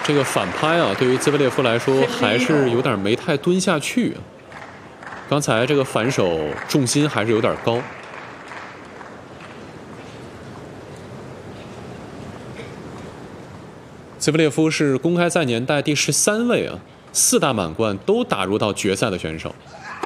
这个反拍啊，对于兹维列夫来说还是有点没太蹲下去。刚才这个反手重心还是有点高。兹维列夫是公开赛年代第13位啊，4大满贯都打入到决赛的选手。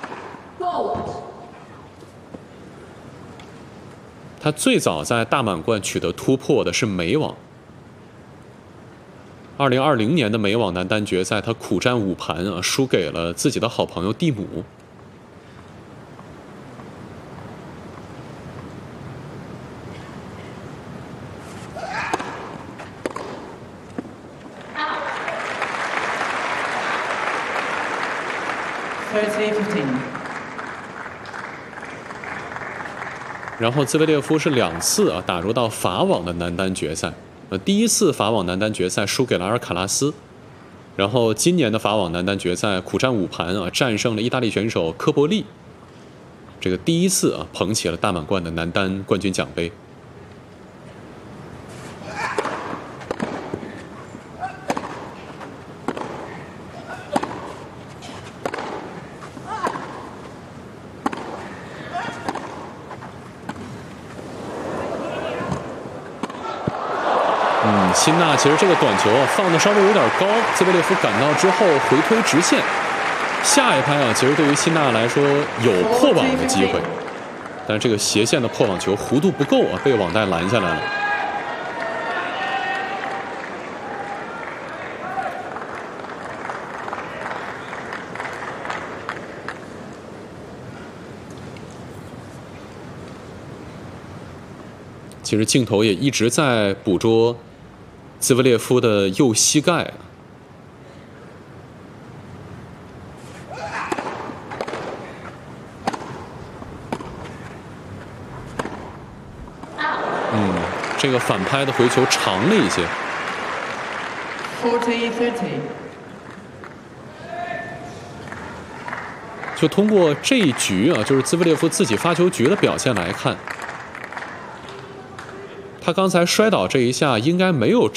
他最早在大满贯取得突破的是美网。2020年的美网男单决赛，他苦战5盘啊，输给了自己的好朋友蒂姆。然后兹维列夫是2次啊打入到法网的男单决赛，第一次法网男单决赛输给了阿尔卡拉斯，然后今年的法网男单决赛苦战5盘啊战胜了意大利选手科伯利，这个第一次啊捧起了大满贯的男单冠军奖杯。辛纳其实这个短球啊放的稍微有点高，兹维列夫赶到之后回推直线，下一拍啊其实对于辛纳来说有破网的机会，但是这个斜线的破网球弧度不够啊，被网带拦下来了。其实镜头也一直在捕捉兹维列夫的右膝盖。这个反拍的回球长了一些。就通过这一局啊，就是兹维列夫自己发球局的表现来看，他刚才摔倒这一下应该没有